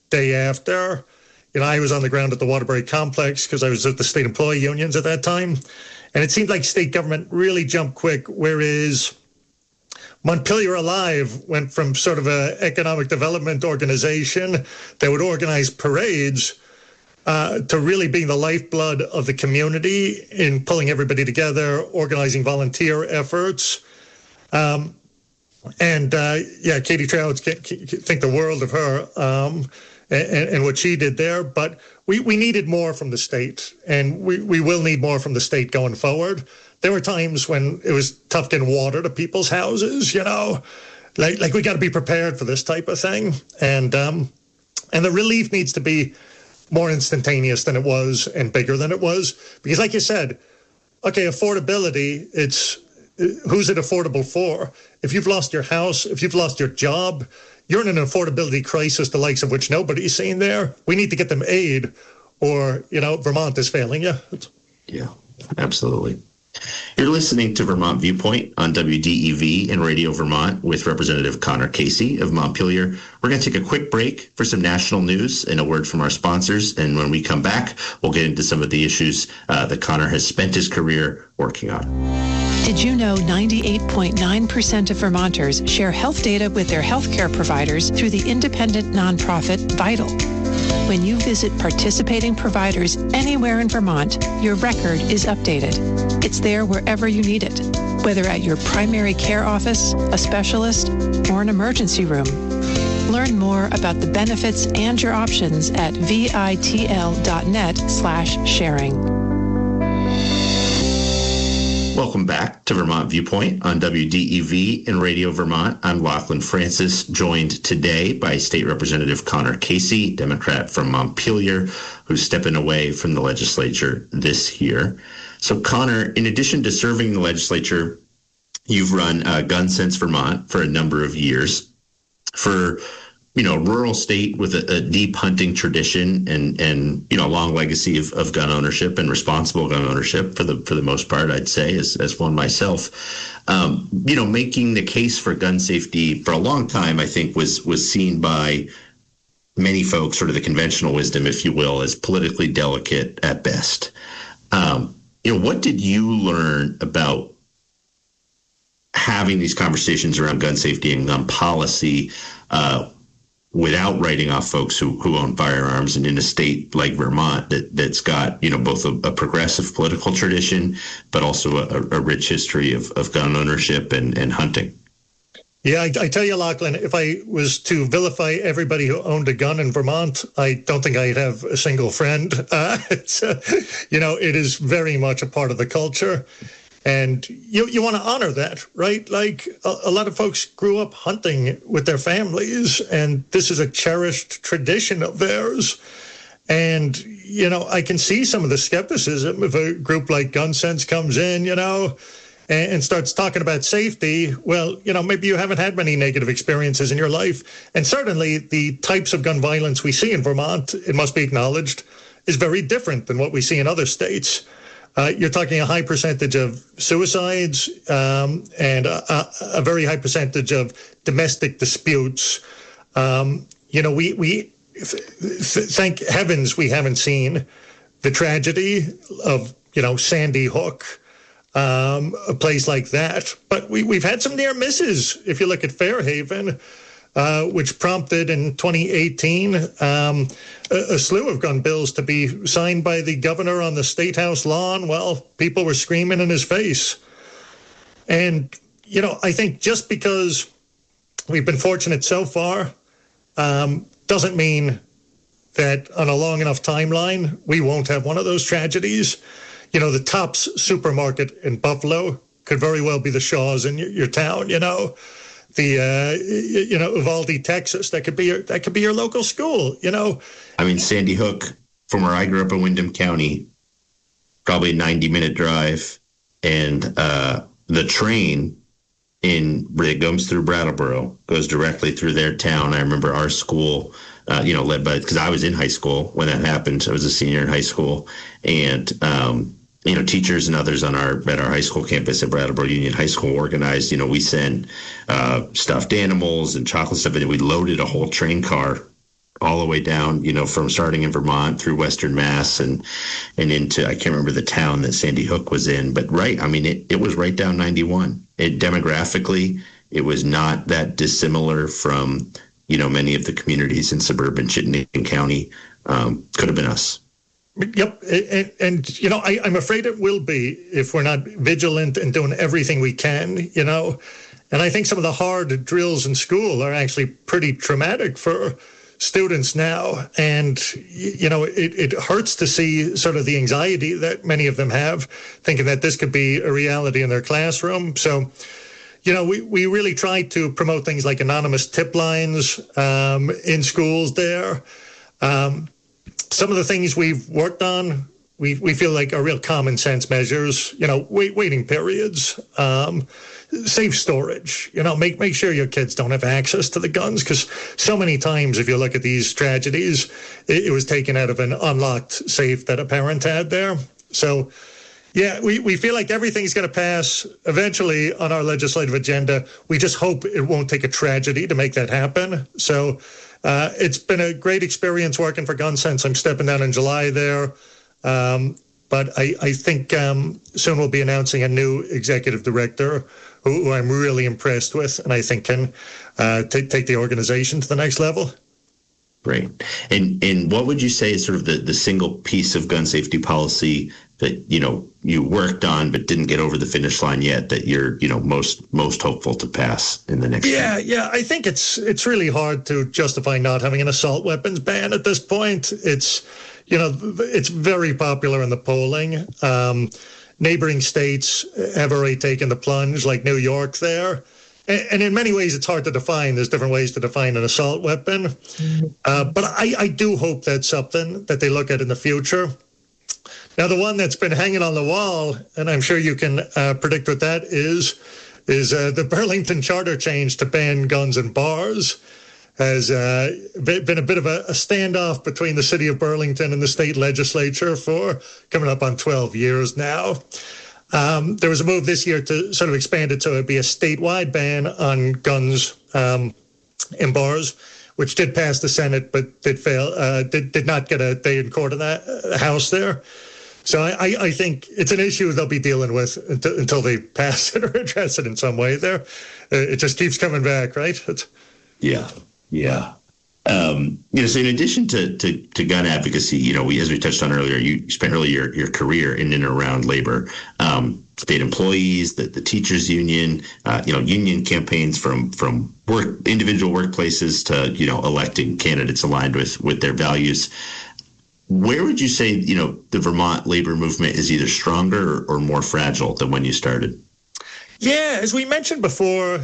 day after. I was on the ground at the Waterbury complex because I was at the state employee unions at that time. And it seemed like state government really jumped quick, whereas Montpelier Alive went from sort of an economic development organization that would organize parades to really being the lifeblood of the community in pulling everybody together, organizing volunteer efforts. Katie Trout, think the world of her and what she did there. But we needed more from the state, and we will need more from the state going forward. There were times when it was tough getting water to people's houses, like we got to be prepared for this type of thing. And the relief needs to be more instantaneous than it was and bigger than it was. Because like you said, okay, affordability, it's who's it affordable for? If you've lost your house, if you've lost your job, you're in an affordability crisis, the likes of which nobody's seen there. We need to get them aid or, Vermont is failing you. Yeah, absolutely. You're listening to Vermont Viewpoint on WDEV and Radio Vermont with Representative Connor Casey of Montpelier. We're going to take a quick break for some national news and a word from our sponsors. And when we come back, we'll get into some of the issues that Connor has spent his career working on. Did you know 98.9% of Vermonters share health data with their healthcare providers through the independent nonprofit Vital? When you visit participating providers anywhere in Vermont, your record is updated. It's there wherever you need it, whether at your primary care office, a specialist, or an emergency room. Learn more about the benefits and your options at vitl.net/sharing. Welcome back to Vermont Viewpoint on WDEV and Radio Vermont. I'm Lachlan Francis, joined today by State Representative Connor Casey, Democrat from Montpelier, who's stepping away from the legislature this year. So, Connor, in addition to serving the legislature, you've run Gun Sense Vermont for a number of years. For a rural state with a deep hunting tradition and a long legacy of gun ownership and responsible gun ownership for the most part, I'd say, as one myself, making the case for gun safety for a long time, I think was seen by many folks, sort of the conventional wisdom, if you will, as politically delicate at best. What did you learn about having these conversations around gun safety and gun policy, without writing off folks who own firearms, and in a state like Vermont that's got, both a progressive political tradition, but also a rich history of gun ownership and hunting? Yeah, I tell you, Lachlan, if I was to vilify everybody who owned a gun in Vermont, I don't think I'd have a single friend. It is very much a part of the culture. And you want to honor that, right? Like a lot of folks grew up hunting with their families, and this is a cherished tradition of theirs. And, I can see some of the skepticism if a group like Gun Sense comes in, and starts talking about safety. Well, maybe you haven't had many negative experiences in your life. And certainly the types of gun violence we see in Vermont, it must be acknowledged, is very different than what we see in other states. You're talking a high percentage of suicides and a very high percentage of domestic disputes. We thank heavens we haven't seen the tragedy of, Sandy Hook, a place like that. But we've had some near misses. If you look at Fairhaven, which prompted in 2018 a slew of gun bills to be signed by the governor on the State House lawn while people were screaming in his face. And, I think just because we've been fortunate so far doesn't mean that on a long enough timeline, we won't have one of those tragedies. The Tops supermarket in Buffalo could very well be the Shaw's in your town, the Uvalde, Texas, that could be your local school, I mean, Sandy Hook, from where I grew up in Windham County, probably a 90-minute drive, and the train that goes through Brattleboro goes directly through their town. I remember our school, led by, because I was in high school when that happened. I was a senior in high school, and teachers and others at our high school campus at Brattleboro Union High School organized, we sent stuffed animals and chocolate stuff, and we loaded a whole train car all the way down, from starting in Vermont through Western Mass and into, I can't remember the town that Sandy Hook was in, but right. I mean, it was right down 91. Demographically, it was not that dissimilar from, many of the communities in suburban Chittenden County. Could have been us. Yep. And I'm afraid it will be if we're not vigilant and doing everything we can, And I think some of the hard drills in school are actually pretty traumatic for students now. And, it hurts to see sort of the anxiety that many of them have, thinking that this could be a reality in their classroom. So, we really try to promote things like anonymous tip lines in schools there. Some of the things we've worked on, we feel like are real common sense measures, waiting periods, safe storage, make sure your kids don't have access to the guns, because so many times, if you look at these tragedies, it was taken out of an unlocked safe that a parent had there. So, yeah, we feel like everything's going to pass eventually on our legislative agenda. We just hope it won't take a tragedy to make that happen. So it's been a great experience working for Gun Sense. I'm stepping down in July there. But I think soon we'll be announcing a new executive director who I'm really impressed with, and I think can take the organization to the next level. Great. And what would you say is sort of the single piece of gun safety policy that, you worked on but didn't get over the finish line yet that you're, most hopeful to pass in the next year? Yeah. I think it's really hard to justify not having an assault weapons ban at this point. It's very popular in the polling. Neighboring states have already taken the plunge, like New York there. And in many ways, it's hard to define. There's different ways to define an assault weapon. But I do hope that's something that they look at in the future. Now, the one that's been hanging on the wall, and I'm sure you can predict what that is the Burlington charter change to ban guns in bars. Has been a bit of a standoff between the city of Burlington and the state legislature for coming up on 12 years now. There was a move this year to sort of expand it so it'd be a statewide ban on guns in bars, which did pass the Senate, but did fail. Did not get a day in court in the House there. So I think it's an issue they'll be dealing with until they pass it or address it in some way there. It just keeps coming back, right? Yeah. So in addition to gun advocacy, as we touched on earlier, you spent really your career in and around labor, state employees, the teachers union, union campaigns from individual workplaces to, electing candidates aligned with their values. Where would you say, the Vermont labor movement is either stronger or more fragile than when you started? Yeah, as we mentioned before,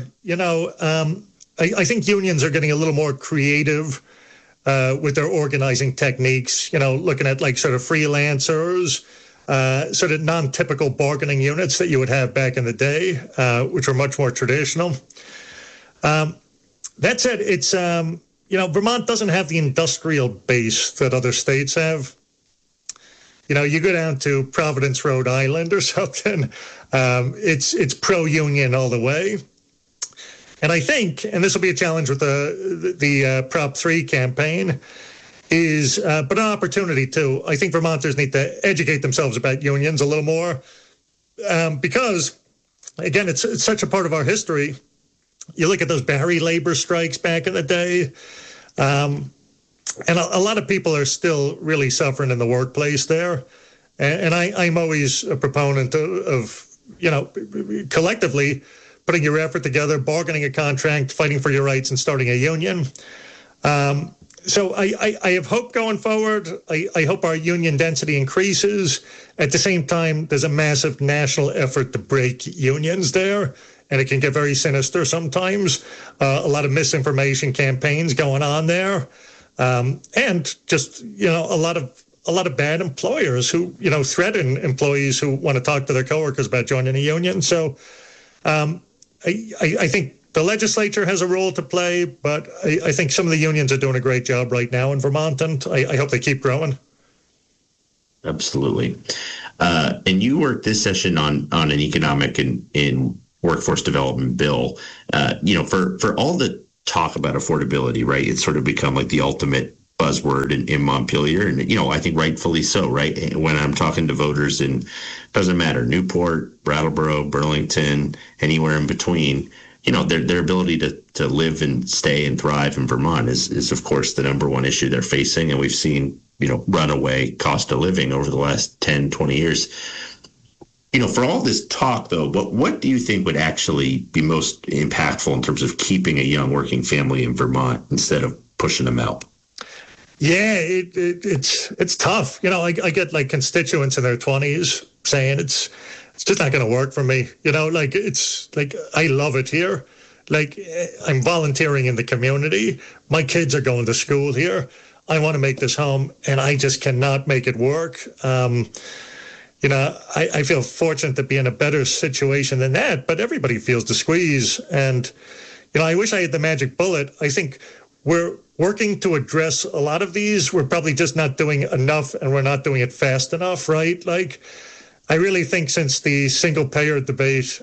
I think unions are getting a little more creative with their organizing techniques, looking at like sort of freelancers, sort of non-typical bargaining units that you would have back in the day, which were much more traditional. That said, it's, Vermont doesn't have the industrial base that other states have. You go down to Providence, Rhode Island or something, it's pro-union all the way. And I think, and this will be a challenge with the Prop 3 campaign, but an opportunity too. I think Vermonters need to educate themselves about unions a little more because, again, it's such a part of our history. You look at those Barrie labor strikes back in the day, and a lot of people are still really suffering in the workplace there. And I'm always a proponent of collectively putting your effort together, bargaining a contract, fighting for your rights, and starting a union. So I have hope going forward. I hope our union density increases. At the same time, there's a massive national effort to break unions there, and it can get very sinister sometimes. A lot of misinformation campaigns going on there, and just a lot of bad employers who threaten employees who want to talk to their coworkers about joining a union. So. I think the legislature has a role to play, but I think some of the unions are doing a great job right now in Vermont, and I hope they keep growing. Absolutely. And you worked this session on an economic and workforce development bill. For all the talk about affordability, right? It's sort of become like the ultimate buzzword in Montpelier. And, I think rightfully so, right? When I'm talking to voters in, doesn't matter, Newport, Brattleboro, Burlington, anywhere in between, their ability to live and stay and thrive in Vermont is of course the number one issue they're facing. And we've seen, runaway cost of living over the last 10, 20 years. For all this talk, though, what do you think would actually be most impactful in terms of keeping a young working family in Vermont instead of pushing them out? Yeah, it's tough. I get like constituents in their 20s saying it's just not going to work for me. It's like I love it here. Like I'm volunteering in the community. My kids are going to school here. I want to make this home, and I just cannot make it work. I feel fortunate to be in a better situation than that, but everybody feels the squeeze. And, I wish I had the magic bullet. I think we're working to address a lot of these. We're probably just not doing enough, and we're not doing it fast enough, right? Like, I really think since the single payer debate,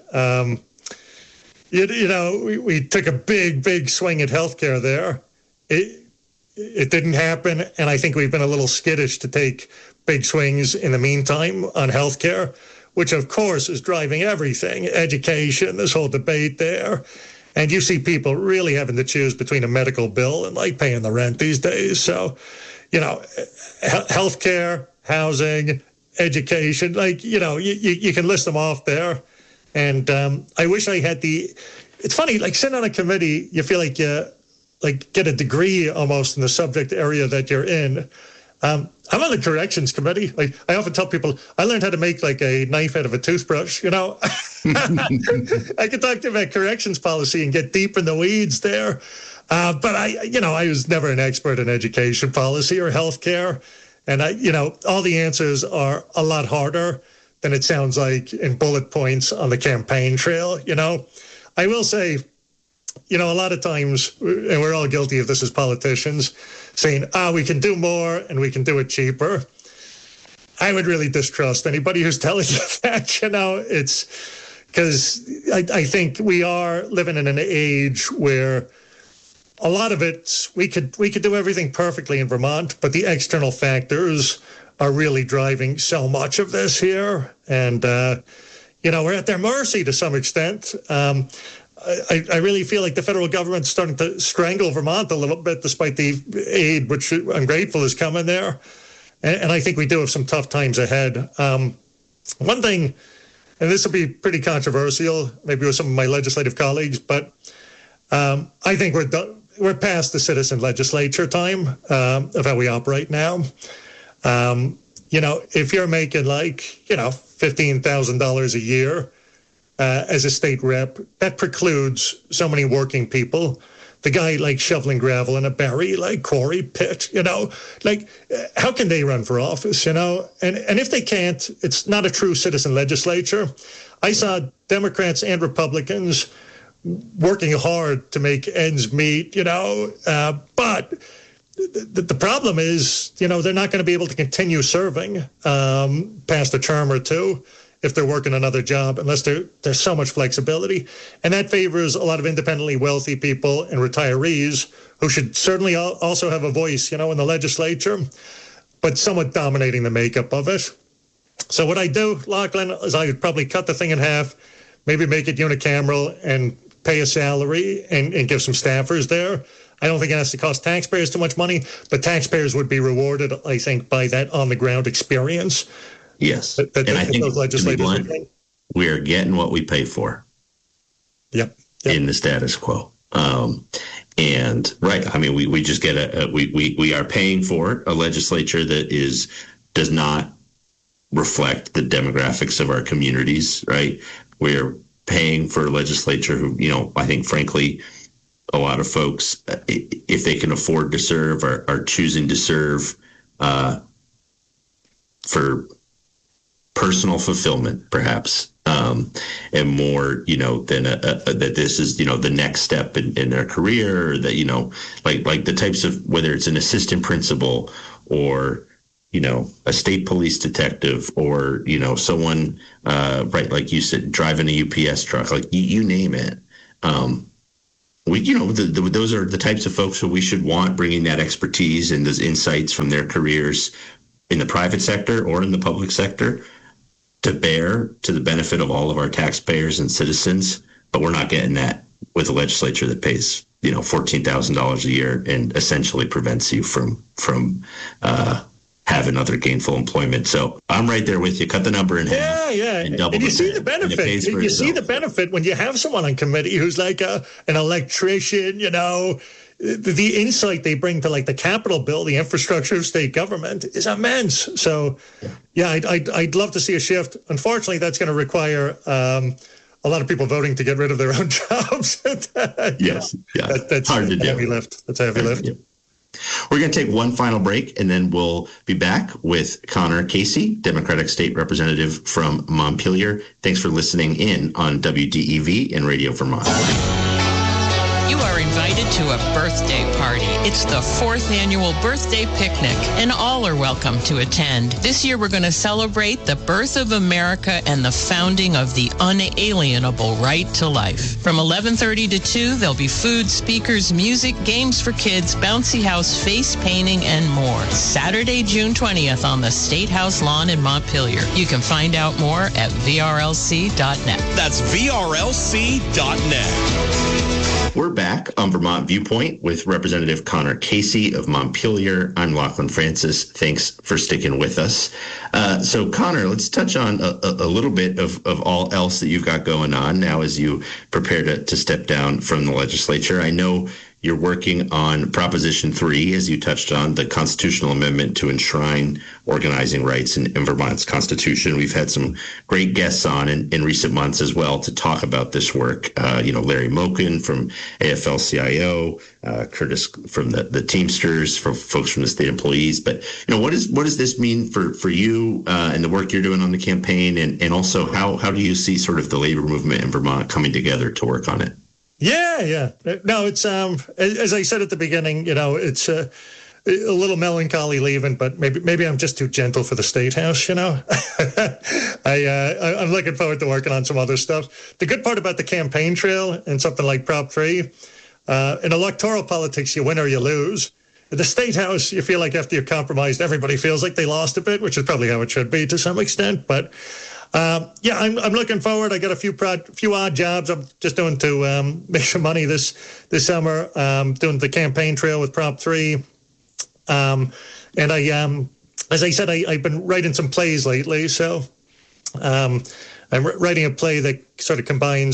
we took a big swing at healthcare there. It didn't happen, and I think we've been a little skittish to take big swings in the meantime on healthcare, which of course is driving everything, education, this whole debate there. And you see people really having to choose between a medical bill and like paying the rent these days. So, healthcare, housing, education, you can list them off there. And I wish I had it's funny, like sitting on a committee, you feel like you get a degree almost in the subject area that you're in. I'm on the corrections committee. Like I often tell people, I learned how to make like a knife out of a toothbrush. I could talk to you about corrections policy and get deep in the weeds there. But I was never an expert in education policy or healthcare. And all the answers are a lot harder than it sounds like in bullet points on the campaign trail. I will say, a lot of times, and we're all guilty of this as politicians, saying, we can do more and we can do it cheaper. I would really distrust anybody who's telling you that, it's because I think we are living in an age where a lot of it, we could do everything perfectly in Vermont, but the external factors are really driving so much of this here. And, we're at their mercy to some extent. I really feel like the federal government's starting to strangle Vermont a little bit, despite the aid, which I'm grateful is coming there. And I think we do have some tough times ahead. One thing, and this will be pretty controversial, maybe with some of my legislative colleagues, but I think we're past the citizen legislature time of how we operate now. If you're making $15,000 a year, as a state rep, that precludes so many working people. The guy shoveling gravel in a Barrie, Corey Pitt, how can they run for office, And if they can't, it's not a true citizen legislature. I saw Democrats and Republicans working hard to make ends meet, but the problem is, they're not going to be able to continue serving past a term or two if they're working another job, unless there's so much flexibility. And that favors a lot of independently wealthy people and retirees who should certainly also have a voice, in the legislature, but somewhat dominating the makeup of it. So what I do, Lachlan, is I would probably cut the thing in half, maybe make it unicameral and pay a salary and give some staffers there. I don't think it has to cost taxpayers too much money, but taxpayers would be rewarded, I think, by that on-the-ground experience. Yes, and I think, to be blunt, we are getting what we pay for. Yep. In the status quo. And right, I mean, we just get we are paying for a legislature that does not reflect the demographics of our communities. Right, we're paying for a legislature who, I think, frankly, a lot of folks, if they can afford to serve, are choosing to serve for personal fulfillment, perhaps, and more, than that this is, the next step in their career, or that, like the types of, whether it's an assistant principal or, a state police detective or, someone, right, like you said, driving a UPS truck, like you name it. those are the types of folks who we should want bringing that expertise and those insights from their careers in the private sector or in the public sector to bear to the benefit of all of our taxpayers and citizens. But we're not getting that with a legislature that pays, $14,000 a year and essentially prevents you from having other gainful employment. So I'm right there with you. Cut the number in half. Yeah. And you see the benefit. You see the benefit when you have someone on committee who's like an electrician, the insight they bring to like the Capitol bill, the infrastructure of state government is immense. So I'd love to see a shift. Unfortunately, that's going to require a lot of people voting to get rid of their own jobs. Yes. Yeah. That's hard to do. That's a heavy lift. Yeah. We're going to take one final break, and then we'll be back with Connor Casey, Democratic State Representative from Montpelier. Thanks for listening in on WDEV and Radio Vermont. You are invited to a birthday party. It's the 4th annual birthday picnic, and all are welcome to attend. This year, we're going to celebrate the birth of America and the founding of the unalienable right to life. From 11:30 to 2, there'll be food, speakers, music, games for kids, bouncy house, face painting, and more. Saturday, June 20th on the State House lawn in Montpelier. You can find out more at vrlc.net. That's vrlc.net. We're back on Vermont Viewpoint with Representative Connor Casey of Montpelier. I'm Lachlan Francis. Thanks for sticking with us. So, Connor, let's touch on a little bit of all else that you've got going on now as you prepare to step down from the legislature. I know you're working on Proposition 3, as you touched on, the constitutional amendment to enshrine organizing rights in Vermont's Constitution. We've had some great guests on in recent months as well to talk about this work. Larry Moken from AFL-CIO, Curtis from the Teamsters, from folks from the state employees. But, what does this mean for you and the work you're doing on the campaign? And also, how do you see sort of the labor movement in Vermont coming together to work on it? Yeah. No, it's as I said at the beginning, it's a little melancholy leaving, but maybe I'm just too gentle for the State House. I'm looking forward to working on some other stuff. The good part about the campaign trail and something like Prop 3, in electoral politics, you win or you lose. At the State House, you feel like after you've compromised, everybody feels like they lost a bit, which is probably how it should be to some extent, but. I'm looking forward. I got a few odd jobs I'm just doing to make some money this summer. Doing the campaign trail with Prop 3, and I, as I said, I've been writing some plays lately. So I'm writing a play that sort of combines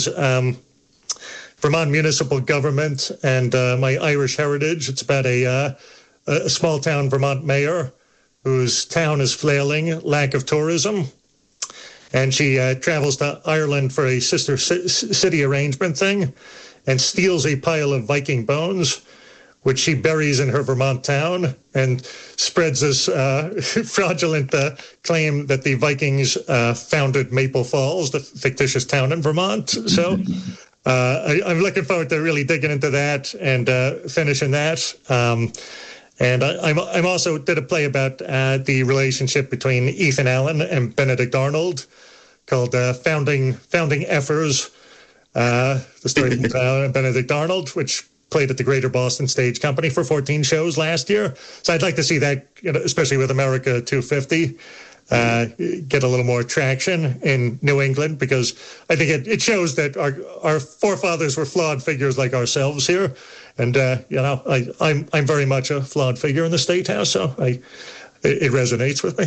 Vermont municipal government and my Irish heritage. It's about a small town Vermont mayor whose town is flailing, lack of tourism. And she travels to Ireland for a sister city arrangement thing and steals a pile of Viking bones, which she buries in her Vermont town and spreads this fraudulent claim that the Vikings founded Maple Falls, the fictitious town in Vermont. So I'm looking forward to really digging into that and finishing that. And I'm also did a play about the relationship between Ethan Allen and Benedict Arnold called Founding Effers, the story of Benedict Arnold, which played at the Greater Boston Stage Company for 14 shows last year. So I'd like to see that, especially with America 250, get a little more traction in New England, because I think it shows that our forefathers were flawed figures like ourselves here. And, I'm very much a flawed figure in the State House, so it resonates with me.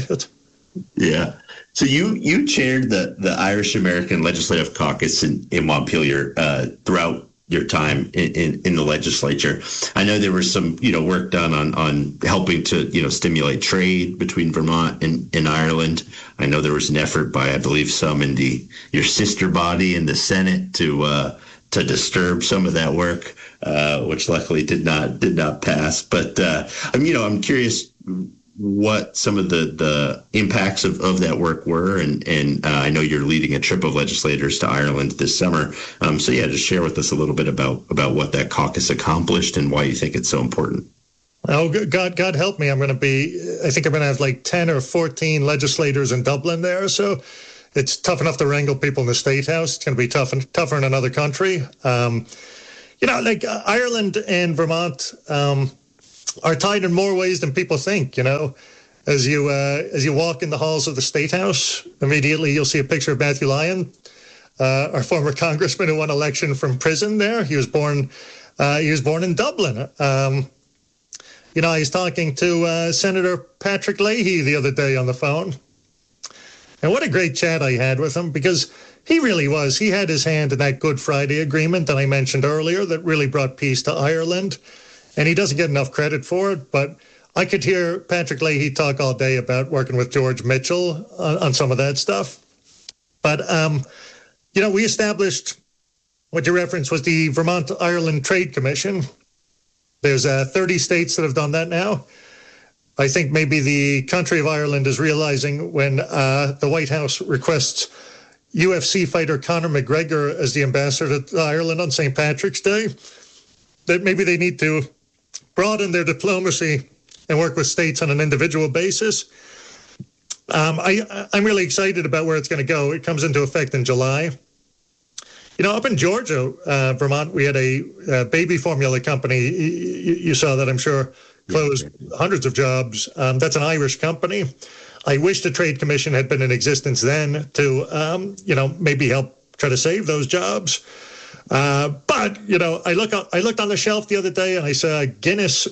Yeah. So you chaired the Irish American Legislative Caucus in Montpelier throughout your time in the legislature. I know there was some, work done on helping to, stimulate trade between Vermont and Ireland. I know there was an effort by, I believe, some in your sister body in the Senate to disturb some of that work, which luckily did not pass. But I'm curious what some of the impacts of that work were, and I know you're leading a trip of legislators to Ireland this summer. Just share with us a little bit about what that caucus accomplished and why you think it's so important. Oh, God help me! I think I'm going to have like 10 or 14 legislators in Dublin there. So it's tough enough to wrangle people in the State House. It's going to be tougher in another country. like Ireland and Vermont are tied in more ways than people think. As you walk in the halls of the State House, immediately you'll see a picture of Matthew Lyon, our former congressman who won election from prison there. He was born in Dublin. I was talking to Senator Patrick Leahy the other day on the phone. And what a great chat I had with him, because he had his hand in that Good Friday Agreement that I mentioned earlier that really brought peace to Ireland. And he doesn't get enough credit for it, but I could hear Patrick Leahy talk all day about working with George Mitchell on some of that stuff. But, we established what you referenced was the Vermont-Ireland Trade Commission. There's 30 states that have done that now. I think maybe the country of Ireland is realizing when the White House requests UFC fighter Conor McGregor as the ambassador to Ireland on St. Patrick's Day, that maybe they need to broaden their diplomacy and work with states on an individual basis. I'm really excited about where it's going to go. It comes into effect in July. Up in Georgia, Vermont, we had a baby formula company. You saw that, I'm sure, closed hundreds of jobs. That's an Irish company. I wish the Trade Commission had been in existence then to, maybe help try to save those jobs. But I looked on the shelf the other day and I saw Guinness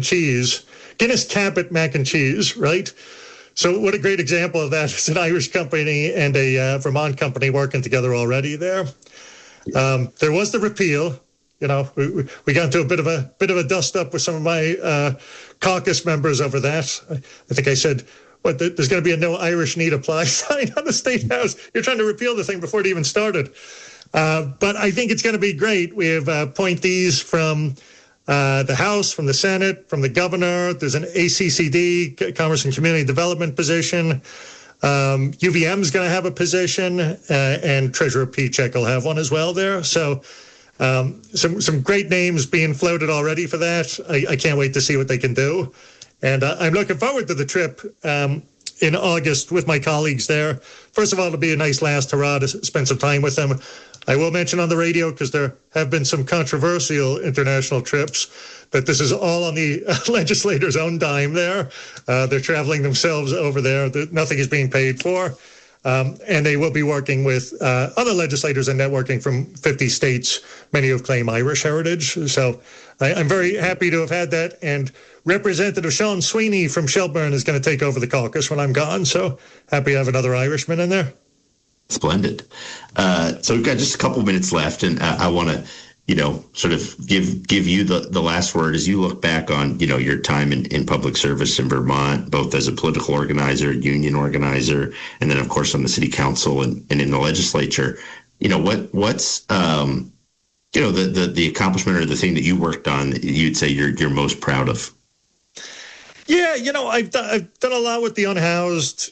Cabot mac and cheese, right? So what a great example of that. It's an Irish company and a Vermont company working together already there. There was the repeal. We got into a bit of a dust up with some of my caucus members over that. I think I said, there's going to be a no Irish need apply sign on the State House. You're trying to repeal the thing before it even started. But I think it's going to be great. We have appointees from the House, from the Senate, from the governor. There's an ACCD, Commerce and Community Development position. UVM's going to have a position, and Treasurer Pichek will have one as well there. So some great names being floated already for that. I can't wait to see what they can do. And I'm looking forward to the trip in August with my colleagues there. First of all, it'll be a nice last hurrah to spend some time with them. I will mention on the radio, because there have been some controversial international trips, that this is all on the legislators' own dime there. They're traveling themselves over there. Nothing is being paid for. And they will be working with other legislators and networking from 50 states, many who claim Irish heritage. So I'm very happy to have had that. And Representative Sean Sweeney from Shelburne is going to take over the caucus when I'm gone. So happy to have another Irishman in there. Splendid. So we've got just a couple minutes left, and I want to, sort of give you the last word as you look back on, your time in public service in Vermont, both as a political organizer, union organizer, and then, of course, on the city council and in the legislature. What's the accomplishment or the thing that you worked on that you'd say you're most proud of? Yeah, I've done a lot with the unhoused.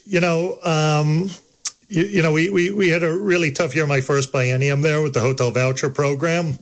We had a really tough year my first biennium there with the hotel voucher program.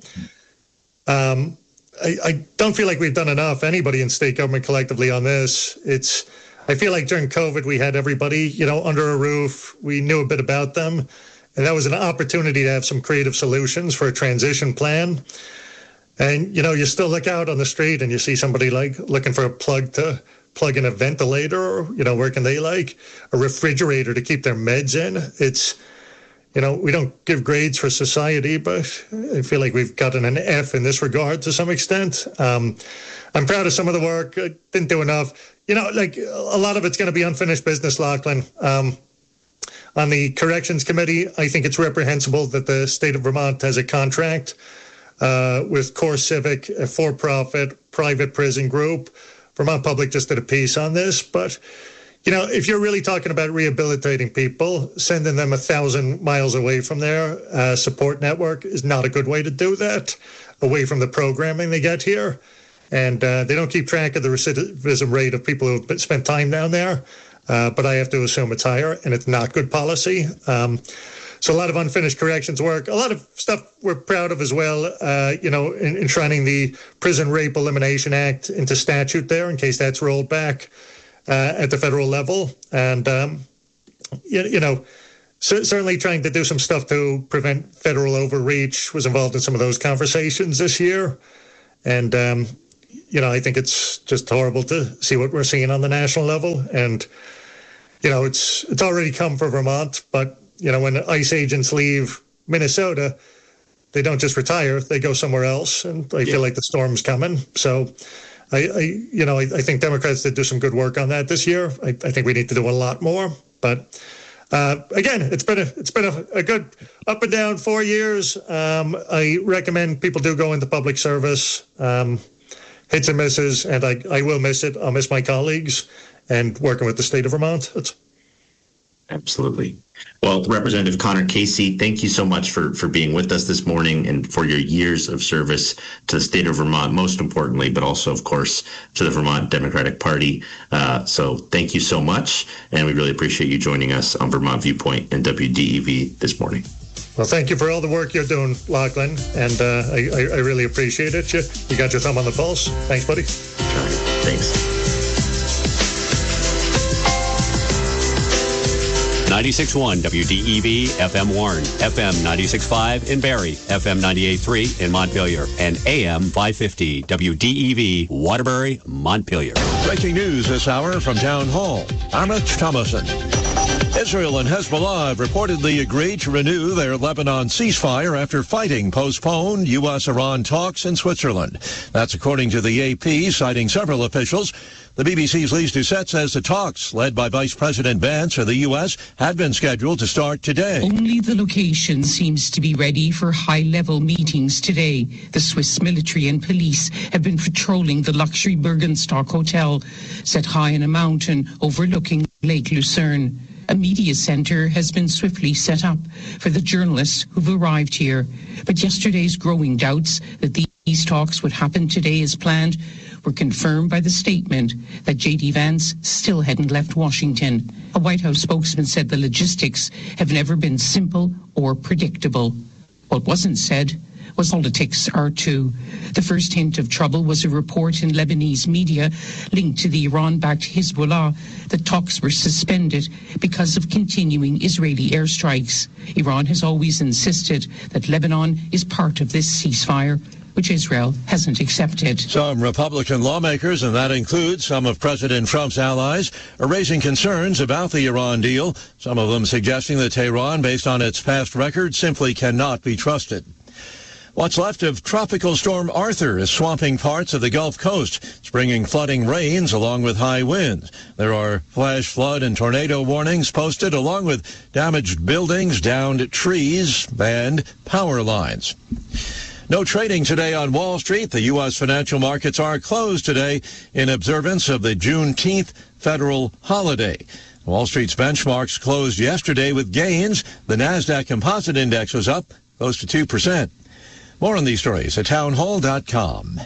I don't feel like we've done enough, anybody in state government collectively, on this. I feel like during COVID we had everybody, under a roof. We knew a bit about them, and that was an opportunity to have some creative solutions for a transition plan. And you still look out on the street and you see somebody like looking for a plug to plug in a ventilator, or, where can they like a refrigerator to keep their meds in? It's, we don't give grades for society, but I feel like we've gotten an F in this regard to some extent. I'm proud of some of the work. I didn't do enough. A lot of it's going to be unfinished business, Lachlan. On the Corrections Committee, I think it's reprehensible that the state of Vermont has a contract with Core Civic, a for-profit private prison group. Vermont Public just did a piece on this, but, if you're really talking about rehabilitating people, sending them 1,000 miles away from their support network is not a good way to do that, away from the programming they get here. And they don't keep track of the recidivism rate of people who have spent time down there, but I have to assume it's higher, and it's not good policy. So a lot of unfinished corrections work, a lot of stuff we're proud of as well, enshrining the Prison Rape Elimination Act into statute there in case that's rolled back at the federal level. And, certainly trying to do some stuff to prevent federal overreach, was involved in some of those conversations this year. And, I think it's just horrible to see what we're seeing on the national level. And, it's already come for Vermont, but, when ICE agents leave Minnesota, they don't just retire, they go somewhere else. And I feel like the storm's coming. So I think Democrats did do some good work on that this year. I think we need to do a lot more. But again, it's been a good up and down 4 years. I recommend people do go into public service, hits and misses, and I will miss it. I'll miss my colleagues and working with the state of Vermont. Absolutely. Well, Representative Connor Casey, thank you so much for being with us this morning and for your years of service to the state of Vermont, most importantly, but also, of course, to the Vermont Democratic Party. So thank you so much, and we really appreciate you joining us on Vermont Viewpoint and WDEV this morning. Well, thank you for all the work you're doing, Lachlan, and I really appreciate it. You got your thumb on the pulse. Thanks, buddy. All right. Thanks. 96.1 WDEV FM Warren, FM 96.5 in Barrie, FM 98.3 in Montpelier, and AM 550 WDEV Waterbury, Montpelier. Breaking news this hour from Town Hall. Amit Thomason. Israel and Hezbollah have reportedly agreed to renew their Lebanon ceasefire after fighting postponed U.S.-Iran talks in Switzerland. That's according to the AP, citing several officials. The BBC's Lise Doucette says the talks, led by Vice President Vance of the U.S., had been scheduled to start today. Only the location seems to be ready for high-level meetings today. The Swiss military and police have been patrolling the luxury Bergenstock Hotel, set high in a mountain overlooking Lake Lucerne. A media centre has been swiftly set up for the journalists who've arrived here. But yesterday's growing doubts that these talks would happen today as planned were confirmed by the statement that J.D. Vance still hadn't left Washington. A White House spokesman said the logistics have never been simple or predictable. What wasn't said was politics are too. The first hint of trouble was a report in Lebanese media linked to the Iran-backed Hezbollah that talks were suspended because of continuing Israeli airstrikes. Iran has always insisted that Lebanon is part of this ceasefire, which Israel hasn't accepted. Some Republican lawmakers, and that includes some of President Trump's allies, are raising concerns about the Iran deal, some of them suggesting that Tehran, based on its past record, simply cannot be trusted. What's left of Tropical Storm Arthur is swamping parts of the Gulf Coast. It's bringing flooding rains along with high winds. There are flash flood and tornado warnings posted, along with damaged buildings, downed trees, and power lines. No trading today on Wall Street. The U.S. financial markets are closed today in observance of the Juneteenth federal holiday. Wall Street's benchmarks closed yesterday with gains. The NASDAQ Composite Index was up close to 2%. More on these stories at townhall.com.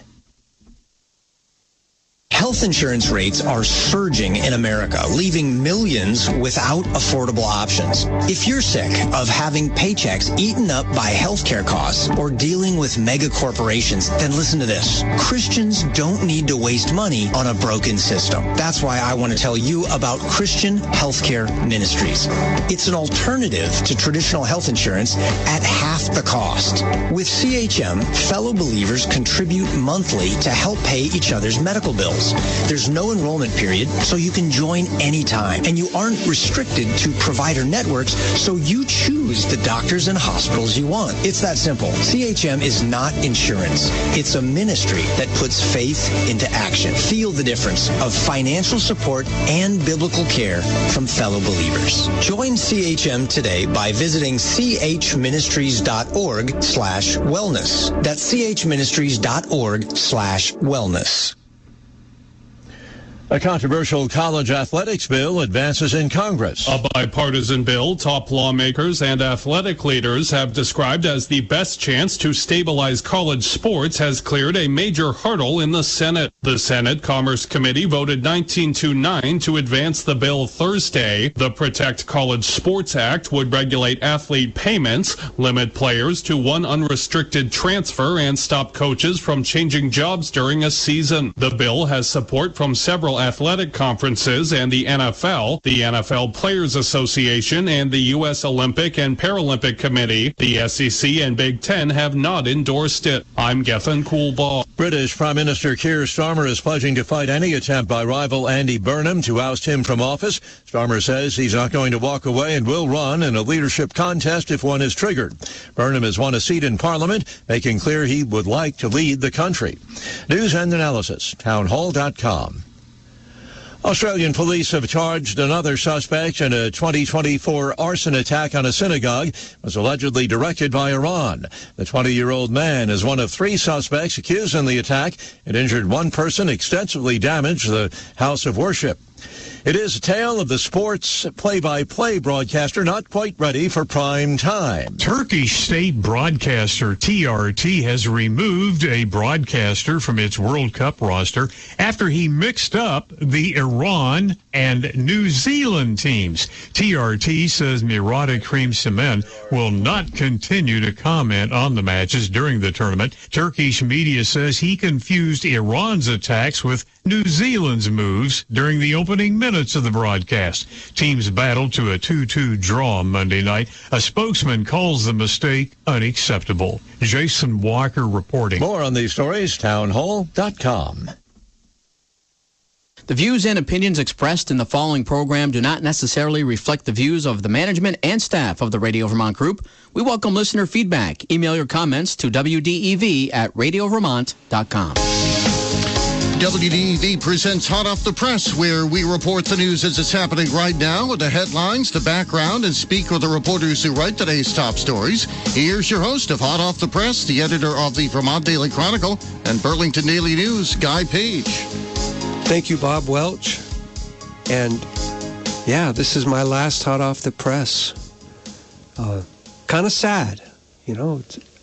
Health insurance rates are surging in America, leaving millions without affordable options. If you're sick of having paychecks eaten up by healthcare costs or dealing with mega corporations, then listen to this. Christians don't need to waste money on a broken system. That's why I want to tell you about Christian Healthcare Ministries. It's an alternative to traditional health insurance at half the cost. With CHM, fellow believers contribute monthly to help pay each other's medical bills. There's no enrollment period, so you can join anytime. And you aren't restricted to provider networks, so you choose the doctors and hospitals you want. It's that simple. CHM is not insurance. It's a ministry that puts faith into action. Feel the difference of financial support and biblical care from fellow believers. Join CHM today by visiting chministries.org/wellness. That's chministries.org/wellness. A controversial college athletics bill advances in Congress. A bipartisan bill top lawmakers and athletic leaders have described as the best chance to stabilize college sports has cleared a major hurdle in the Senate. The Senate Commerce Committee voted 19-9 to advance the bill Thursday. The Protect College Sports Act would regulate athlete payments, limit players to one unrestricted transfer, and stop coaches from changing jobs during a season. The bill has support from several National Athletic Conferences and the NFL, the NFL Players Association, and the U.S. Olympic and Paralympic Committee. The SEC and Big Ten have not endorsed it. I'm Gethin Coolbaugh. British Prime Minister Keir Starmer is pledging to fight any attempt by rival Andy Burnham to oust him from office. Starmer says he's not going to walk away and will run in a leadership contest if one is triggered. Burnham has won a seat in Parliament, making clear he would like to lead the country. News and analysis, townhall.com. Australian police have charged another suspect in a 2024 arson attack on a synagogue was allegedly directed by Iran. The 20-year-old man is one of 3 suspects accused in the attack. It injured one person, extensively damaged the house of worship. It is a tale of the sports play-by-play broadcaster not quite ready for prime time. Turkish state broadcaster TRT has removed a broadcaster from its World Cup roster after he mixed up the Iran and New Zealand teams. TRT says Murat Ekrem will not continue to comment on the matches during the tournament. Turkish media says he confused Iran's attacks with New Zealand's moves during the opening minutes of the broadcast. Teams battled to a 2-2 draw Monday night. A spokesman calls the mistake unacceptable. Jason Walker reporting. More on these stories, townhall.com. The views and opinions expressed in the following program do not necessarily reflect the views of the management and staff of the Radio Vermont Group. We welcome listener feedback. Email your comments to wdev@radiovermont.com. WDEV presents Hot Off the Press, where we report the news as it's happening right now with the headlines, the background, and speak with the reporters who write today's top stories. Here's your host of Hot Off the Press, the editor of the Vermont Daily Chronicle and Burlington Daily News, Guy Page. Thank you, Bob Welch. And yeah, this is my last Hot Off the Press. Kind of sad, you know.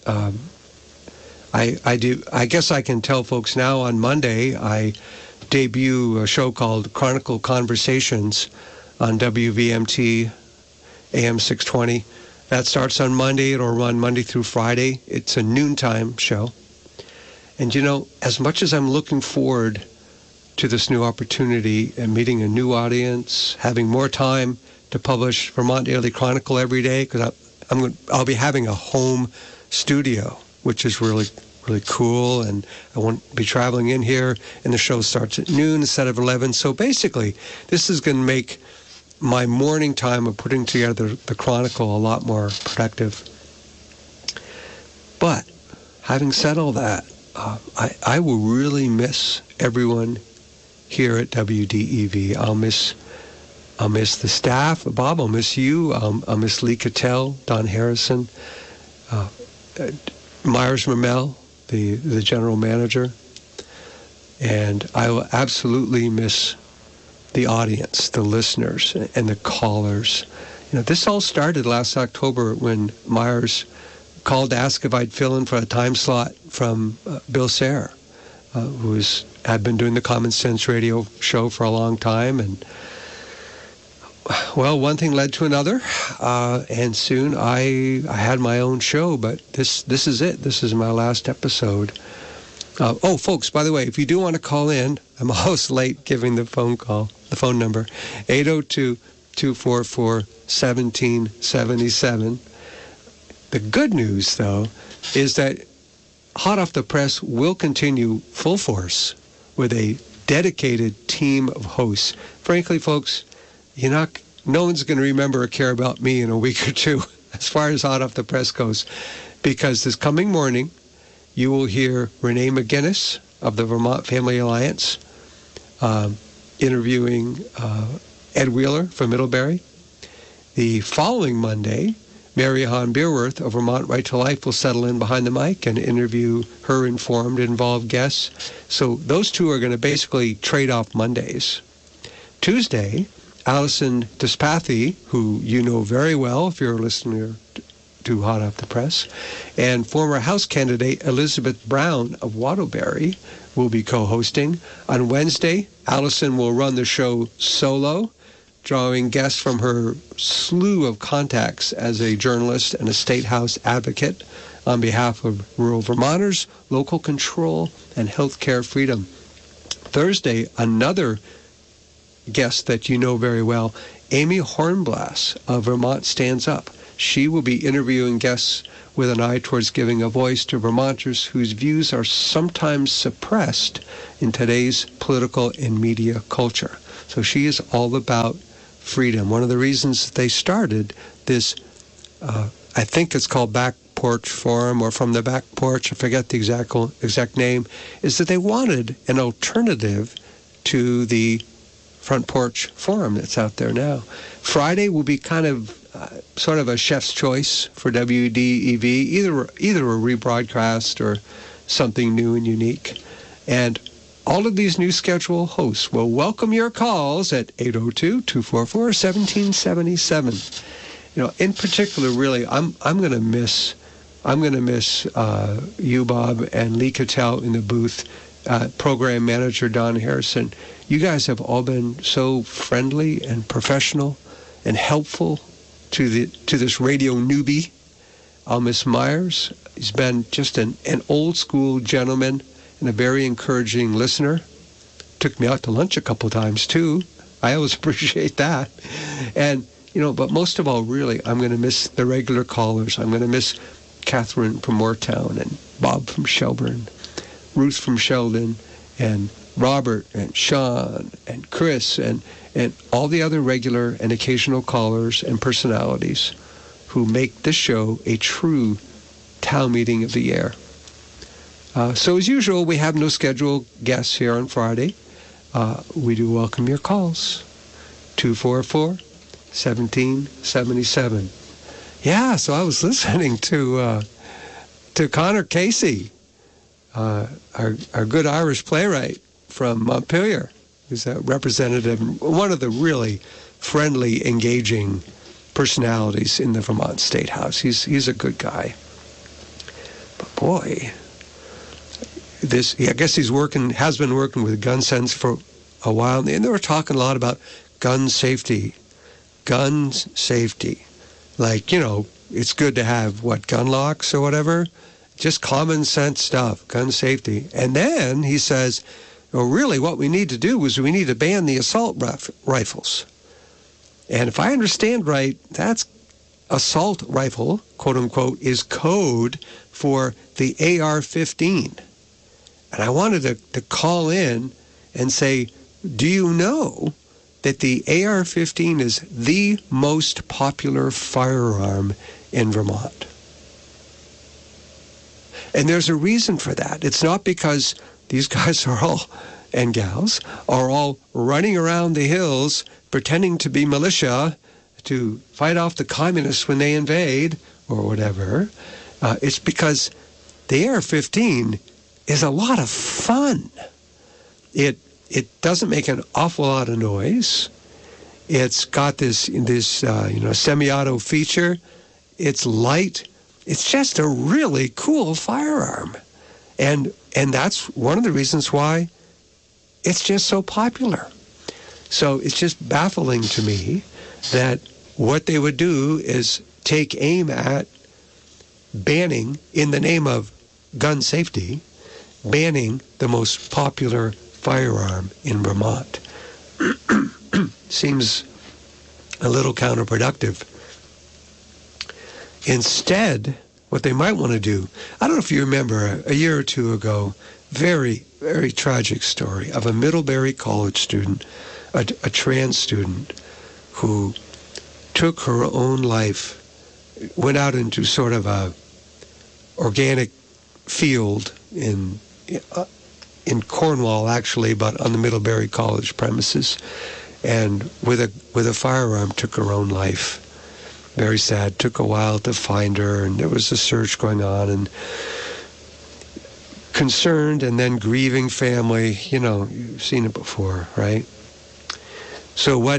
I guess I can tell folks now on Monday I debut a show called Chronicle Conversations on WVMT AM 620. That starts on Monday. It'll run Monday through Friday. It's a noontime show. And you know, as much as I'm looking forward to this new opportunity and meeting a new audience, having more time to publish Vermont Daily Chronicle every day, because I'll be having a home studio, which is really cool, and I won't be traveling in here, and the show starts at noon instead of 11. So basically, this is going to make my morning time of putting together the Chronicle a lot more productive. But having said all that, I will really miss everyone here at WDEV. I'll miss the staff. Bob, I'll miss you. I'll miss Lee Cattell, Don Harrison, Myers Mermel, the general manager, and I will absolutely miss the audience, the listeners, and the callers. You know, this all started last October when Myers called to ask if I'd fill in for a time slot from Bill Sayre, who had been doing the Common Sense radio show for a long time, and well, one thing led to another, and soon I had my own show, but this is it. This is my last episode. Oh, folks, by the way, if you do want to call in, I'm always late giving the phone number, 802-244-1777. The good news, though, is that Hot Off the Press will continue full force with a dedicated team of hosts. Frankly, folks, no one's going to remember or care about me in a week or two as far as Hot Off the Press goes, because this coming morning you will hear Renee McGinnis of the Vermont Family Alliance interviewing Ed Wheeler from Middlebury. The following Monday, Mary Hahn Beerworth of Vermont Right to Life will settle in behind the mic and interview her informed, involved guests. So those two are going to basically trade off Mondays. Tuesday, Allison Despathy, who you know very well if you're a listener to Hot Off the Press, and former House candidate Elizabeth Brown of Waterbury will be co-hosting. On Wednesday, Allison will run the show solo, drawing guests from her slew of contacts as a journalist and a state house advocate on behalf of rural Vermonters, local control, and healthcare freedom. Thursday, another guest that you know very well, Amy Hornblass of Vermont Stands Up. She will be interviewing guests with an eye towards giving a voice to Vermonters whose views are sometimes suppressed in today's political and media culture. So she is all about freedom. One of the reasons they started this, I think it's called Back Porch Forum, or From the Back Porch, I forget the exact name, is that they wanted an alternative to the Front Porch Forum that's out there now. Friday will be kind of sort of a chef's choice for WDEV, either a rebroadcast or something new and unique. And all of these new schedule hosts will welcome your calls at 802-244-1777. You know, in particular, really, I'm going to miss you, Bob, and Lee Cattell in the booth, program manager Don Harrison. You guys have all been so friendly and professional and helpful to this radio newbie. I'll miss Myers. He's been just an old school gentleman and a very encouraging listener. Took me out to lunch a couple times too. I always appreciate that. And you know, but most of all, really, I'm going to miss the regular callers. I'm going to miss Catherine from Moortown and Bob from Shelburne, Ruth from Sheldon, and Robert and Sean and Chris and all the other regular and occasional callers and personalities who make this show a true town meeting of the air. So as usual, we have no scheduled guests here on Friday. We do welcome your calls. 244-1777. Yeah, so I was listening to Connor Casey, our good Irish playwright from Montpelier, who's a representative, one of the really friendly, engaging personalities in the Vermont State House. He's a good guy. But boy, I guess has been working with Gun Sense for a while, and they were talking a lot about gun safety. Like, you know, it's good to have, gun locks or whatever? Just common sense stuff, gun safety. And then he says, well, really what we need to do is we need to ban the assault rifles. And if I understand right, that's assault rifle, quote unquote, is code for the AR-15. And I wanted to call in and say, do you know that the AR-15 is the most popular firearm in Vermont? And there's a reason for that. It's not because these guys and gals are all running around the hills pretending to be militia to fight off the communists when they invade or whatever. It's because the AR-15 is a lot of fun. It doesn't make an awful lot of noise. It's got this semi-auto feature. It's light. It's just a really cool firearm. And that's one of the reasons why it's just so popular. So it's just baffling to me that what they would do is take aim at banning, in the name of gun safety, banning the most popular firearm in Vermont. Seems a little counterproductive. Instead, what they might want to do, I don't know if you remember a year or two ago, very, very tragic story of a Middlebury College student, a trans student, who took her own life, went out into sort of a organic field in Cornwall, actually, but on the Middlebury College premises, and with a firearm took her own life. Very sad. Took a while to find her, and there was a search going on, and concerned and then grieving family. You know, you've seen it before, right? So what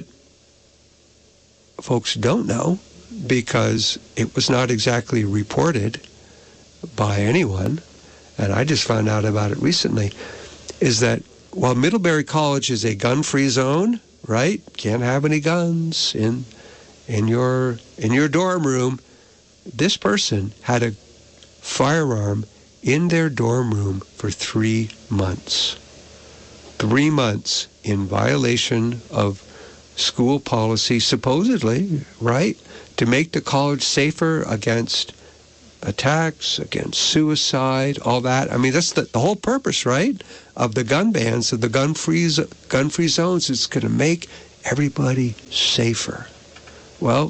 folks don't know, because it was not exactly reported by anyone, and I just found out about it recently, is that while Middlebury College is a gun-free zone, right? Can't have any guns in your dorm room. This person had a firearm in their dorm room for 3 months. 3 months in violation of school policy, supposedly, right, to make the college safer against attacks, against suicide, all that. I mean, that's the whole purpose, right, of the gun bans, of the gun-free zones. It's going to make everybody safer. Well,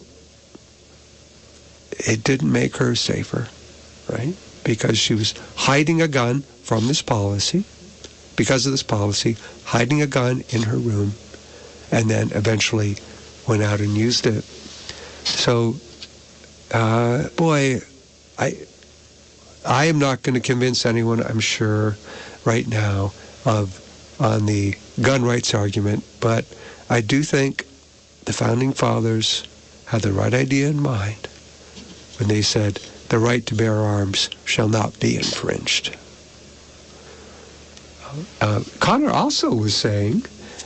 it didn't make her safer, right, because she was hiding a gun from this policy, because of this policy, hiding a gun in her room, and then eventually went out and used it. So, boy, I am not going to convince anyone, I'm sure, right now on the gun rights argument, but I do think the Founding Fathers had the right idea in mind when they said the right to bear arms shall not be infringed. Connor also was saying,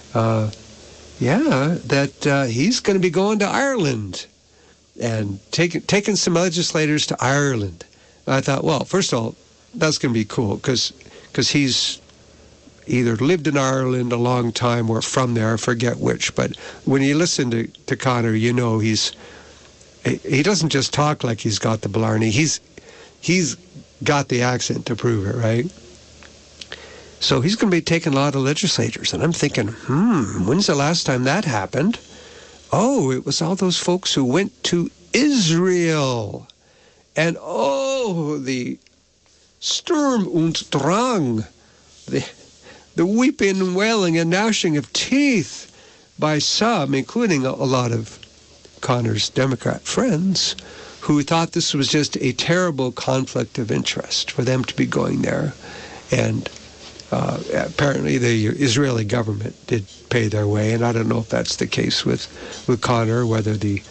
that he's going to be going to Ireland and taking some legislators to Ireland. And I thought, well, first of all, that's going to be cool because he's either lived in Ireland a long time or from there, I forget which. But when you listen to Connor, you know he doesn't just talk like he's got the blarney. He's got the accent to prove it, right? So he's going to be taking a lot of legislators. And I'm thinking, when's the last time that happened? Oh, it was all those folks who went to Israel. And the Sturm und Drang, the weeping and wailing and gnashing of teeth by some, including a lot of Connor's Democrat friends, who thought this was just a terrible conflict of interest for them to be going there. And apparently the Israeli government did pay their way, and I don't know if that's the case with Connor, whether the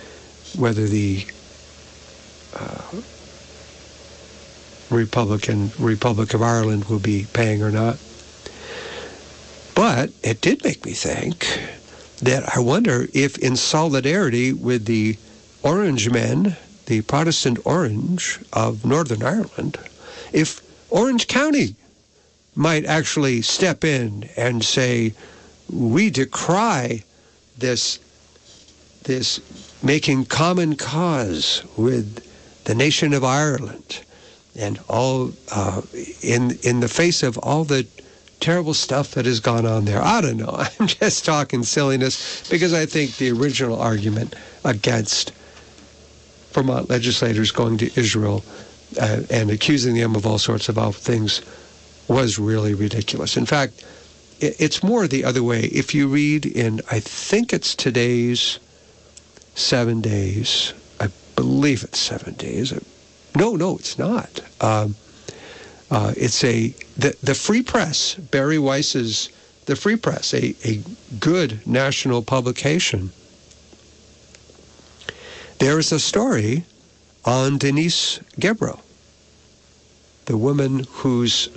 Republic of Ireland will be paying or not. But it did make me think that I wonder if, in solidarity with the Orange men, the Protestant Orange of Northern Ireland, if Orange County might actually step in and say, we decry this making common cause with the nation of Ireland, and all in the face of all the terrible stuff that has gone on there. I don't know. I'm just talking silliness because I think the original argument against Vermont legislators going to Israel and accusing them of all sorts of awful things was really ridiculous. In fact, it's more the other way. If you read in, I think it's today's 7 Days, I believe it's 7 Days. No, it's not. It's the Free Press, Barry Weiss's The Free Press, a good national publication. There is a story on Denise Gebro, the woman whose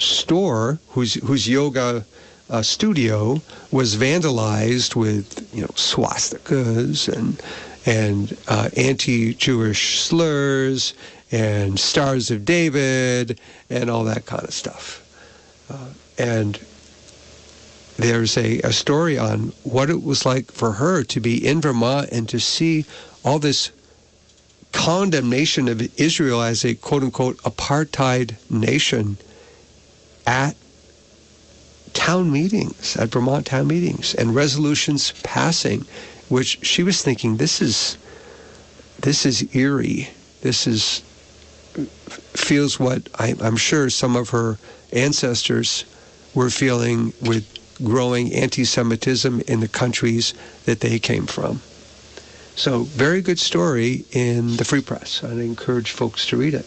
yoga studio was vandalized with swastikas and anti-Jewish slurs and Stars of David and all that kind of stuff. And there's a story on what it was like for her to be in Vermont and to see all this condemnation of Israel as a quote-unquote apartheid nation at town meetings, at Vermont town meetings, and resolutions passing, which she was thinking, this is eerie. This feels what I'm sure some of her ancestors were feeling with growing anti-Semitism in the countries that they came from. So, very good story in the Free Press. I'd encourage folks to read it.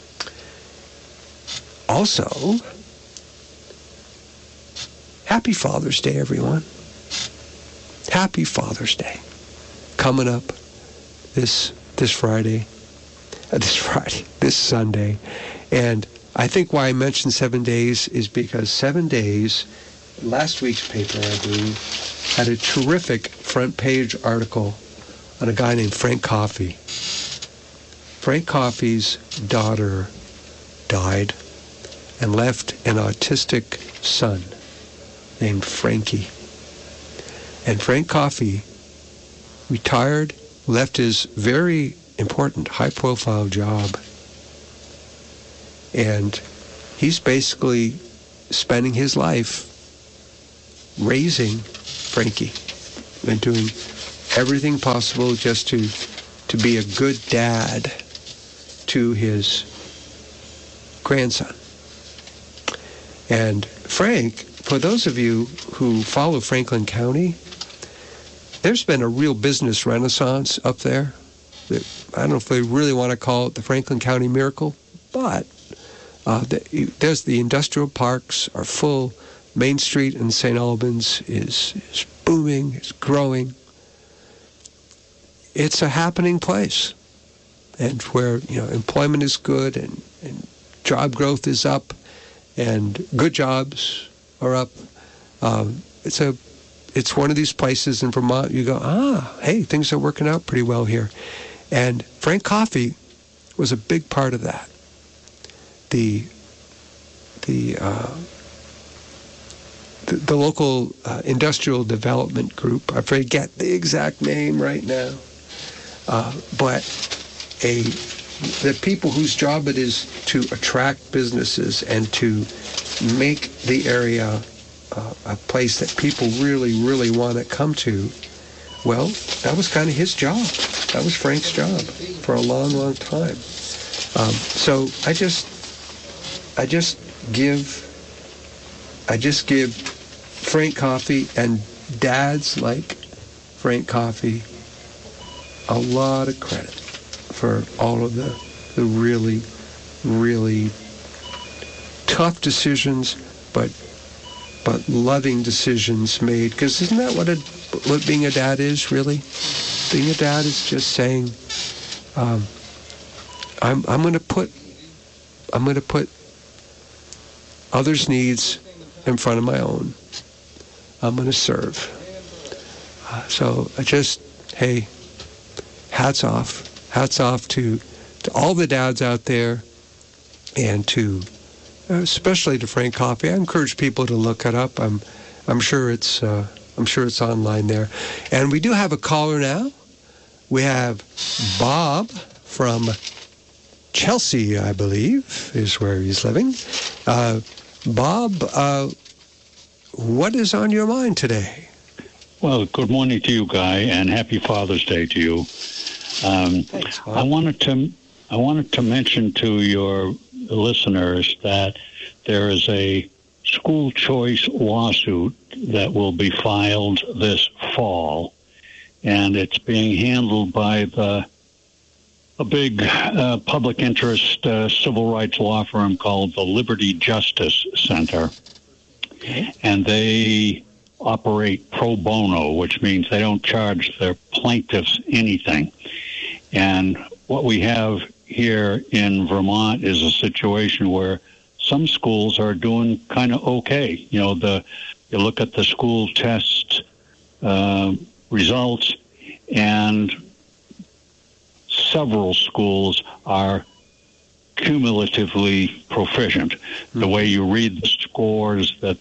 Also, happy Father's Day, everyone. Happy Father's Day. Coming up this Sunday. And I think why I mentioned 7 days is because 7 days, last week's paper, I believe, had a terrific front page article on a guy named Frank Coffey. Frank Coffey's daughter died and left an autistic son named Frankie. And Frank Coffey retired, left his very important high-profile job, and he's basically spending his life raising Frankie and doing everything possible just to be a good dad to his grandson. And Frank, for those of you who follow Franklin County, there's been a real business renaissance up there. I don't know if they really want to call it the Franklin County miracle, but there's the industrial parks are full. Main Street in St. Albans is booming, it's growing. It's a happening place, and where employment is good and job growth is up, and good jobs are up. It's one of these places in Vermont you go, hey, things are working out pretty well here. And Frank Coffey was a big part of that. The local industrial development group, I forget the exact name right now, but the people whose job it is to attract businesses and to make the area a place that people really, really want to come to. Well, that was kind of his job. That was Frank's job for a long, long time. So I just give Frank Coffey and dads like Frank Coffey a lot of credit for all of the really, really tough decisions, but loving decisions made. Because isn't that what being a dad is, really? Being a dad is just saying, I'm going to put others' needs in front of my own. I'm going to serve. So hey, hats off to all the dads out there, and to especially to Frank Coffey. I encourage people to look it up. I'm sure it's online there. And we do have a caller now. We have Bob from Chelsea, I believe, is where he's living. Bob, what is on your mind today? Well, good morning to you, Guy, and happy Father's Day to you. Thanks, Bob. I wanted to mention to your listeners that there is a school choice lawsuit that will be filed this fall, and it's being handled by a big public interest civil rights law firm called the Liberty Justice Center. And they operate pro bono, which means they don't charge their plaintiffs anything. And what we have here in Vermont is a situation where some schools are doing kind of okay. You look at the school test results, and several schools are cumulatively proficient. Mm-hmm. The way you read the scores that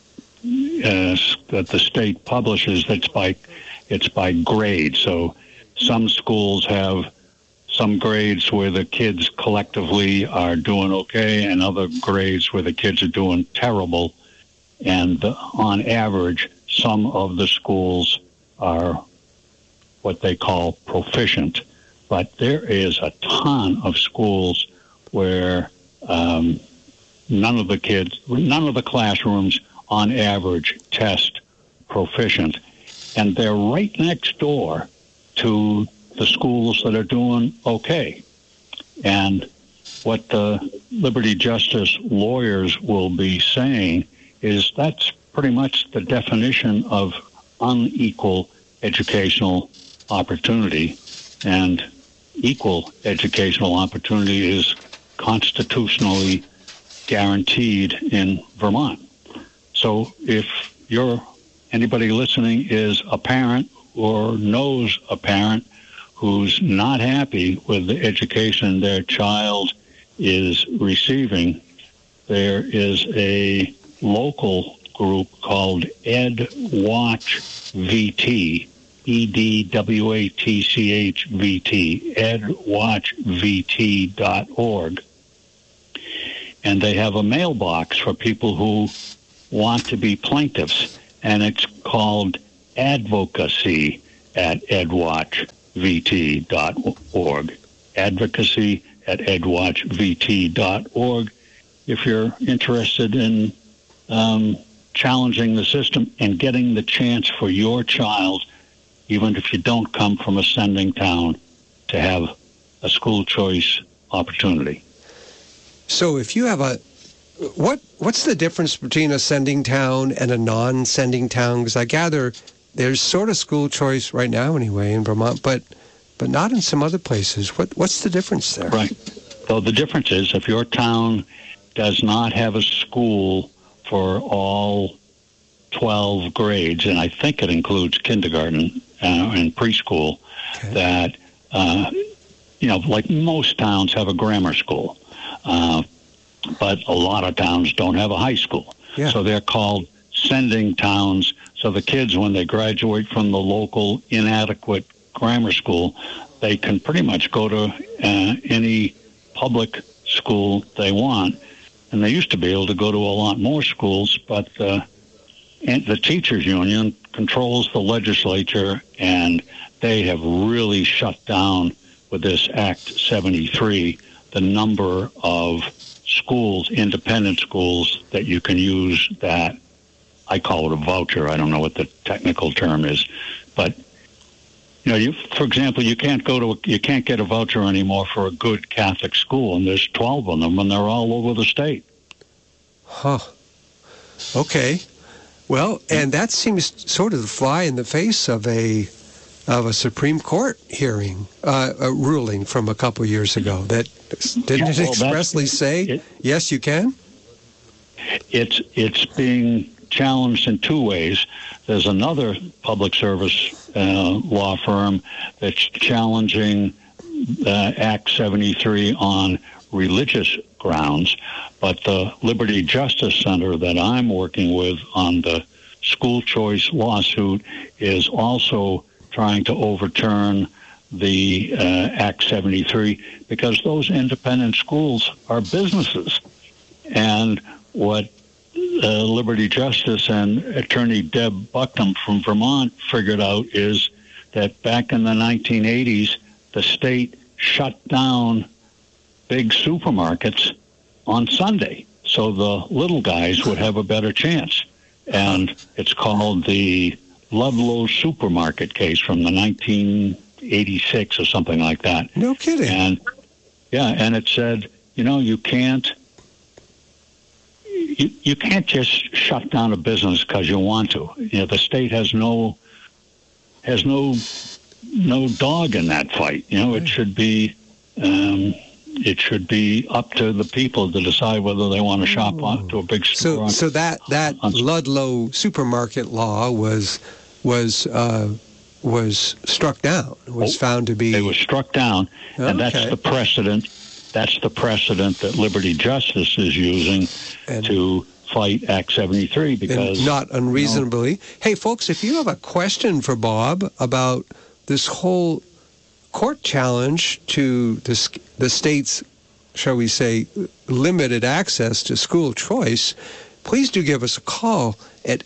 the state publishes, it's by grade. So some schools have some grades where the kids collectively are doing okay, and other grades where the kids are doing terrible. And on average, some of the schools are what they call proficient. But there is a ton of schools where none of the classrooms on average test proficient. And they're right next door to the schools that are doing okay. And what the Liberty Justice lawyers will be saying is that's pretty much the definition of unequal educational opportunity. And equal educational opportunity is constitutionally guaranteed in Vermont. So if anybody listening is a parent or knows a parent who's not happy with the education their child is receiving, there is a local group called EdWatch VT, EdWatchVT, edwatchvt.org. And they have a mailbox for people who want to be plaintiffs, and it's called advocacy at edwatchvt.org. Advocacy at edwatchvt.org. If you're interested in challenging the system and getting the chance for your child, even if you don't come from a sending town, to have a school choice opportunity. So if you have what's the difference between a sending town and a non-sending town? Because I gather there's sort of school choice right now anyway in Vermont, but not in some other places. What's the difference there? Right. So the difference is if your town does not have a school for all 12 grades, and I think it includes kindergarten and preschool, that, like most towns have a grammar school, but a lot of towns don't have a high school. Yeah. So they're called sending towns. So the kids, when they graduate from the local inadequate grammar school, they can pretty much go to any public school they want. And they used to be able to go to a lot more schools, but the teachers union controls the legislature, and they have really shut down with this Act 73 the number of schools, independent schools, that you can use that. I call it a voucher. I don't know what the technical term is, but for example, you can't get a voucher anymore for a good Catholic school, and there's 12 of them, and they're all over the state. Huh. Okay. Well, and that seems sort of to fly in the face of a Supreme Court hearing, a ruling from a couple years ago that didn't expressly say yes, you can. It's being challenged in two ways. There's another public service law firm that's challenging Act 73 on religious grounds, but the Liberty Justice Center that I'm working with on the school choice lawsuit is also trying to overturn the Act 73 because those independent schools are businesses. And what Liberty Justice and Attorney Deb Bucknam from Vermont figured out is that back in the 1980s, the state shut down big supermarkets on Sunday so the little guys would have a better chance. And it's called the Ludlow Supermarket case from the 1986 or something like that. No kidding. And it said, you can't just shut down a business because you want to. The state has no dog in that fight. It should be up to the people to decide whether they want to shop to a big store. So that Ludlow supermarket law was struck down. It was found to be. It was struck down, and that's the precedent. That's the precedent that Liberty Justice is using to fight Act 73 because... And not unreasonably. Hey, folks, if you have a question for Bob about this whole court challenge to the state's, shall we say, limited access to school choice, please do give us a call at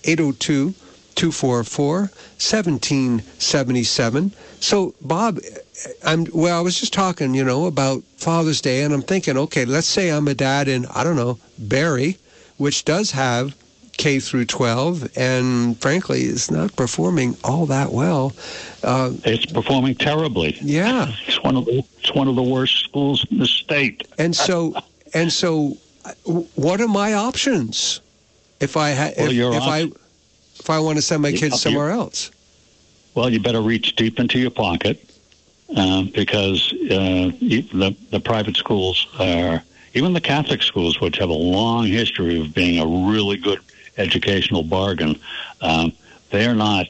802-244-1777. So, Bob, I was just talking, about Father's Day, and I'm thinking, okay, let's say I'm a dad in, Barrie, which does have K through 12, and frankly, is not performing all that well. It's performing terribly. Yeah, it's one of the worst schools in the state. And so, what are my options if I want to send my kids somewhere else? Well, you better reach deep into your pocket because the private schools are, even the Catholic schools, which have a long history of being a really good educational bargain, they're not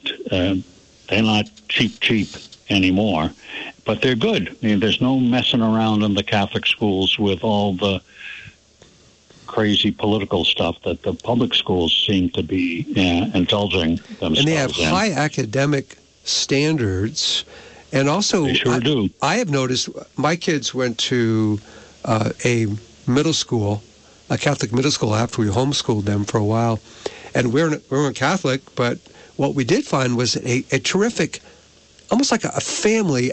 cheap anymore, but they're good. I mean, there's no messing around in the Catholic schools with all the crazy political stuff that the public schools seem to be indulging themselves And they have in. high academic standards. And also, They sure do. I have noticed my kids went to a middle school, a Catholic middle school, after we homeschooled them for a while. And we're Catholic, but what we did find was a terrific, almost like a family